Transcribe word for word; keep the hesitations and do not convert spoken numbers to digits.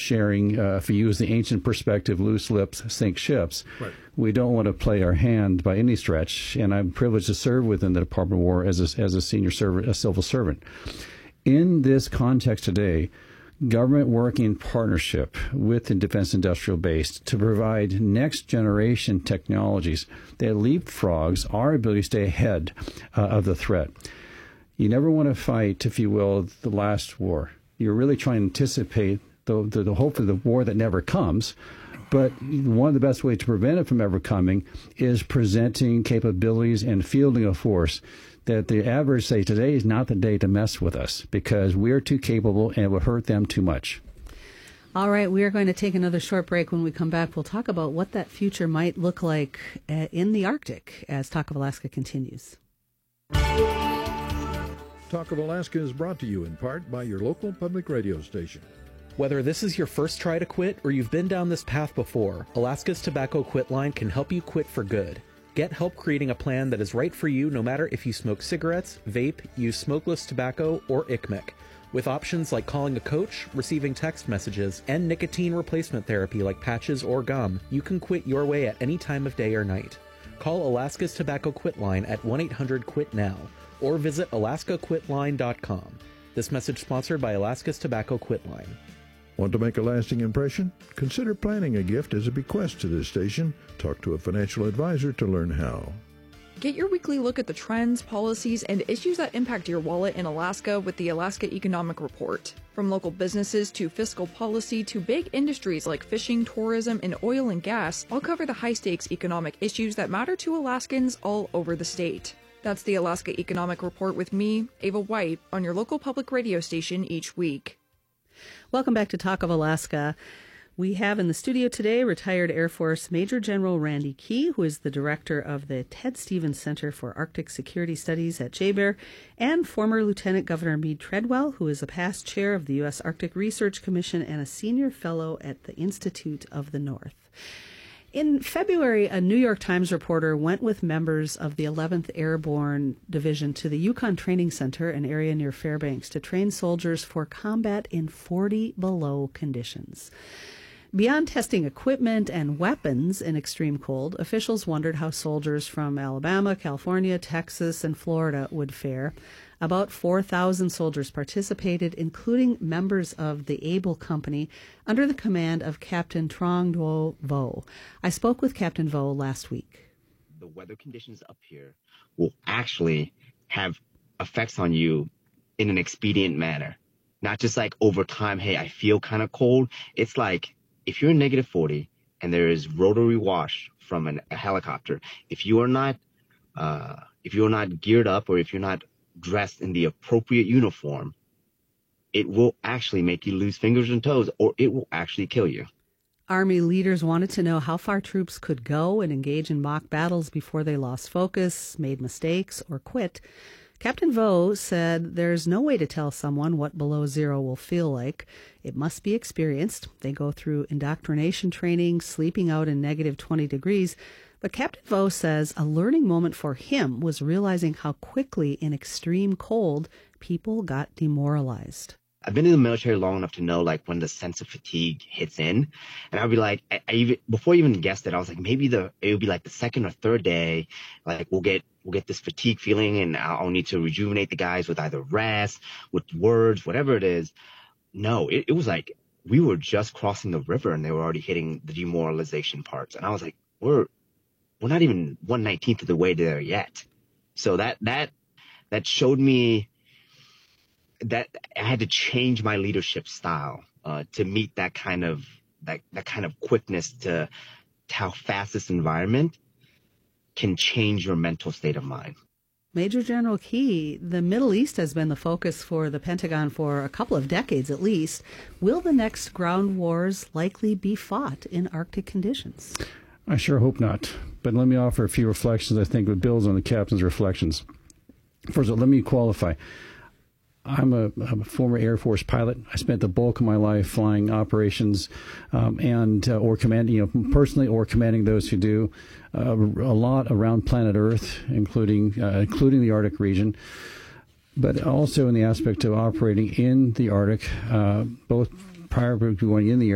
sharing, uh, if you use the ancient perspective, loose lips sink ships. Right. We don't want to play our hand by any stretch, and I'm privileged to serve within the Department of War as a, as a senior servant, a civil servant. In this context today, government working in partnership with the defense industrial base to provide next generation technologies that leapfrogs our ability to stay ahead uh, of the threat. You never want to fight, if you will, the last war. You're really trying to anticipate the, the, the hopefully the war that never comes. But one of the best ways to prevent it from ever coming is presenting capabilities and fielding a force that the average say today is not the day to mess with us because we're too capable and it will hurt them too much. All right, we are going to take another short break. When we come back, we'll talk about what that future might look like uh, in the Arctic as Talk of Alaska continues. Talk of Alaska is brought to you in part by your local public radio station. Whether this is your first try to quit or you've been down this path before, Alaska's Tobacco Quit Line can help you quit for good. Get help creating a plan that is right for you no matter if you smoke cigarettes, vape, use smokeless tobacco, or I C M E C. With options like calling a coach, receiving text messages, and nicotine replacement therapy like patches or gum, you can quit your way at any time of day or night. Call Alaska's Tobacco Quit Line at one eight hundred quit now or visit alaska quit line dot com. This message sponsored by Alaska's Tobacco Quit Line. Want to make a lasting impression? Consider planning a gift as a bequest to this station. Talk to a financial advisor to learn how. Get your weekly look at the trends, policies, and issues that impact your wallet in Alaska with the Alaska Economic Report. From local businesses to fiscal policy to big industries like fishing, tourism, and oil and gas, I'll cover the high-stakes economic issues that matter to Alaskans all over the state. That's the Alaska Economic Report with me, Ava White, on your local public radio station each week. Welcome back to Talk of Alaska. We have in the studio today retired Air Force Major General Randy Key, who is the director of the Ted Stevens Center for Arctic Security Studies at J B E R, and former Lieutenant Governor Meade Treadwell, who is a past chair of the U S Arctic Research Commission and a senior fellow at the Institute of the North. In February, a New York Times reporter went with members of the eleventh Airborne Division to the Yukon Training Center, an area near Fairbanks, to train soldiers for combat in forty below conditions. Beyond testing equipment and weapons in extreme cold, officials wondered how soldiers from Alabama, California, Texas, and Florida would fare. About four thousand soldiers participated, including members of the Able Company under the command of Captain Trong Do Vo. I spoke with Captain Vo last week. The weather conditions up here will actually have effects on you in an expedient manner. Not just like over time, hey, I feel kind of cold. It's like if you're in negative forty and there is rotary wash from an, a helicopter, if you are not, uh, if you're not geared up or if you're not dressed in the appropriate uniform, it will actually make you lose fingers and toes, or it will actually kill you. Army leaders wanted to know how far troops could go and engage in mock battles before they lost focus, made mistakes, or quit. Captain Vo said there's no way to tell someone what below zero will feel like. It must be experienced. They go through indoctrination training, sleeping out in negative twenty degrees. But Captain Vo says a learning moment for him was realizing how quickly in extreme cold people got demoralized. I've been in the military long enough to know like when the sense of fatigue hits in, and I'll be like, I, I even before I even guessed it, I was like, maybe the it would be like the second or third day, like we'll get we'll get this fatigue feeling, and I'll need to rejuvenate the guys with either rest, with words, whatever it is. No, it, it was like we were just crossing the river, and they were already hitting the demoralization parts, and I was like, we're we're not even one nineteenth of the way there yet. So that that that showed me that I had to change my leadership style uh, to meet that kind of that that kind of quickness to, to how fast this environment can change your mental state of mind. Major General Key, the Middle East has been the focus for the Pentagon for a couple of decades at least. Will the next ground wars likely be fought in Arctic conditions? I sure hope not. But let me offer a few reflections I think would build on the captain's reflections. First of all, let me qualify. I'm a, I'm a former Air Force pilot. I spent the bulk of my life flying operations um, and uh, or commanding, you know, personally or commanding those who do uh, a lot around planet Earth, including uh, including the Arctic region, but also in the aspect of operating in the Arctic, uh, both prior to going in the